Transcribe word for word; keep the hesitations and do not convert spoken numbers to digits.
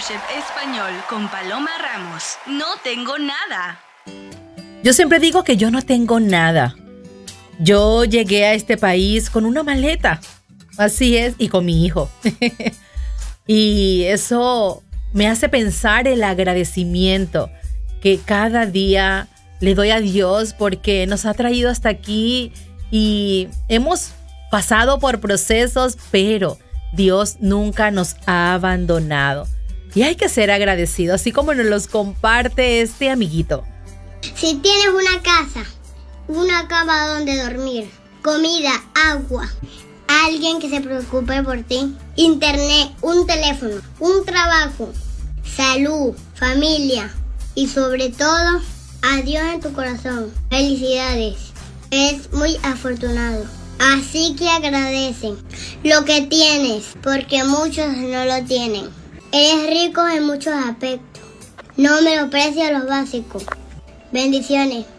MasterChef Español con Paloma Ramos. No tengo nada. Yo siempre digo que yo no tengo nada. Yo llegué a este país con una maleta. Así es, y con mi hijo. Y eso me hace pensar el agradecimiento que cada día le doy a Dios porque nos ha traído hasta aquí y hemos pasado por procesos, pero Dios nunca nos ha abandonado. Y hay que ser agradecidos, así como nos los comparte este amiguito. Si tienes una casa, una cama donde dormir, comida, agua, alguien que se preocupe por ti, internet, un teléfono, un trabajo, salud, familia y sobre todo, a Dios en tu corazón. Felicidades. Es muy afortunado. Así que agradece lo que tienes, porque muchos no lo tienen. Eres rico en muchos aspectos. No menosprecies los básicos. Bendiciones.